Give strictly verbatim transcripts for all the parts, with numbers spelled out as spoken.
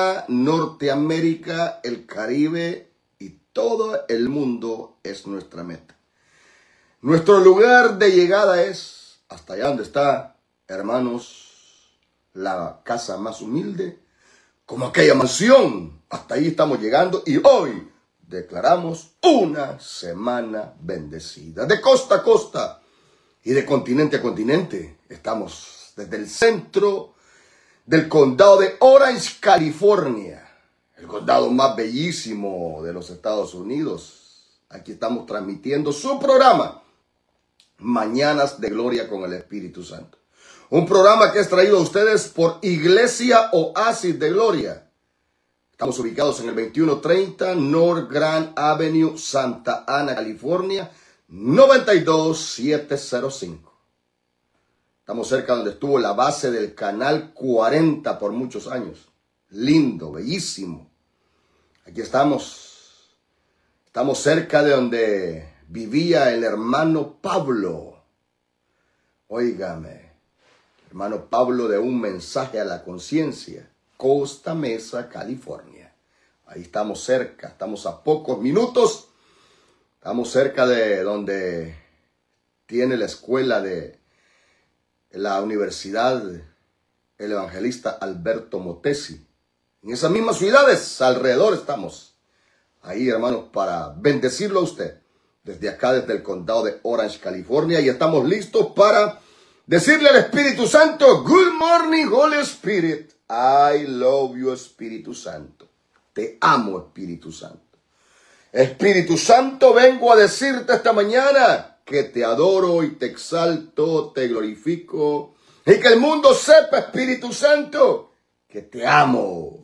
Canadá, Norteamérica, el Caribe y todo el mundo es nuestra meta. Nuestro lugar de llegada es hasta allá donde está, hermanos, la casa más humilde, como aquella mansión. Hasta ahí estamos llegando y hoy declaramos una semana bendecida. De costa a costa y de continente a continente. Estamos desde el centro del condado de Orange, California, el condado más bellísimo de los Estados Unidos. Aquí estamos transmitiendo su programa, Mañanas de Gloria con el Espíritu Santo. Un programa que es traído a ustedes por Iglesia Oasis de Gloria. Estamos ubicados en el veintiuno treinta North Grand Avenue, Santa Ana, California, noventa y dos mil setecientos cinco. Estamos cerca donde estuvo la base del Canal cuarenta por muchos años. Lindo, bellísimo. Aquí estamos. Estamos cerca de donde vivía el hermano Pablo. Óigame, hermano Pablo de Un Mensaje a la Conciencia, Costa Mesa, California. Ahí estamos cerca, estamos a pocos minutos. Estamos cerca de donde tiene la escuela de la Universidad el Evangelista Alberto Motesi. En esas mismas ciudades alrededor estamos. Ahí, hermanos, para bendecirlo a usted. Desde acá, desde el condado de Orange, California. Y estamos listos para decirle al Espíritu Santo, Good morning, Holy Spirit. I love you, Espíritu Santo. Te amo, Espíritu Santo. Espíritu Santo, vengo a decirte esta mañana que te adoro y te exalto, te glorifico. Y que el mundo sepa, Espíritu Santo, que te amo.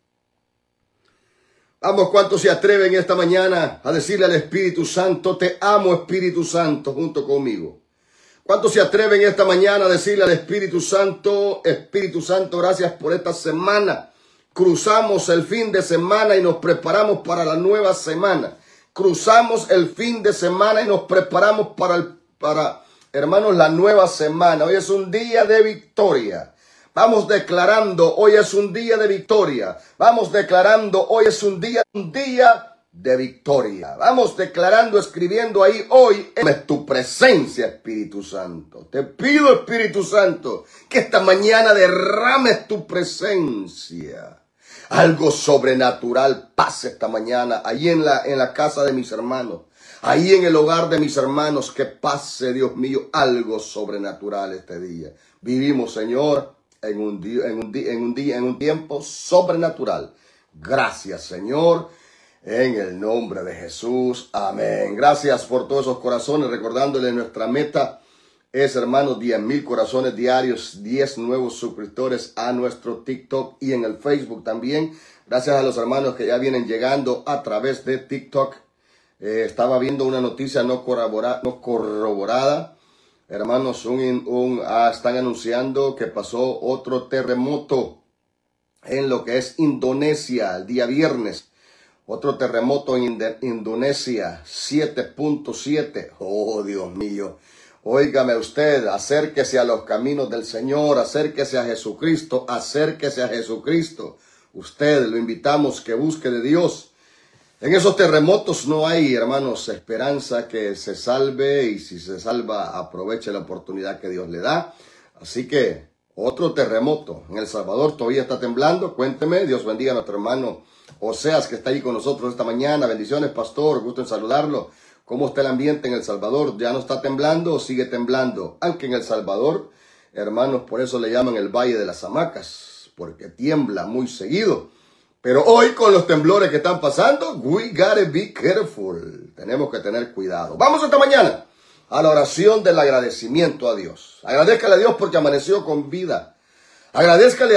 Vamos, ¿cuántos se atreven esta mañana a decirle al Espíritu Santo, te amo, Espíritu Santo, junto conmigo? ¿Cuántos se atreven esta mañana a decirle al Espíritu Santo, Espíritu Santo, gracias por esta semana? Cruzamos el fin de semana y nos preparamos para la nueva semana. Cruzamos el fin de semana y nos preparamos para, el, para, hermanos, la nueva semana. Hoy es un día de victoria. Vamos declarando, hoy es un día de victoria. Vamos declarando, hoy es un día, un día de victoria. Vamos declarando, escribiendo ahí, hoy es tu presencia, Espíritu Santo. Te pido, Espíritu Santo, que esta mañana derrames tu presencia. Algo sobrenatural pase esta mañana, ahí en la, en la casa de mis hermanos, ahí en el hogar de mis hermanos, que pase, Dios mío, algo sobrenatural este día. Vivimos, Señor, en un día, en un día, en un día, en un tiempo sobrenatural. Gracias, Señor, en el nombre de Jesús. Amén. Gracias por todos esos corazones, recordándole nuestra meta es, hermanos, diez mil corazones diarios, diez nuevos suscriptores a nuestro TikTok y en el Facebook también. Gracias a los hermanos que ya vienen llegando a través de TikTok. Eh, estaba viendo una noticia no, corrobora, no corroborada. Hermanos, un, un, ah, están anunciando que pasó otro terremoto en lo que es Indonesia el día viernes. Otro terremoto en Indonesia, siete punto siete. Oh, Dios mío. Óigame usted, acérquese a los caminos del Señor, acérquese a Jesucristo, acérquese a Jesucristo. Usted, lo invitamos que busque de Dios. En esos terremotos no hay, hermanos, esperanza que se salve, y si se salva, aproveche la oportunidad que Dios le da. Así que, otro terremoto. En El Salvador todavía está temblando. Cuénteme, Dios bendiga a nuestro hermano Oseas, que está ahí con nosotros esta mañana. Bendiciones, pastor, gusto en saludarlo. ¿Cómo está el ambiente en El Salvador? ¿Ya no está temblando o sigue temblando? Aunque en El Salvador, hermanos, por eso le llaman el Valle de las Hamacas, porque tiembla muy seguido. Pero hoy, con los temblores que están pasando, we gotta be careful. Tenemos que tener cuidado. Vamos esta mañana a la oración del agradecimiento a Dios. Agradezcale a Dios porque amaneció con vida. Agradezcale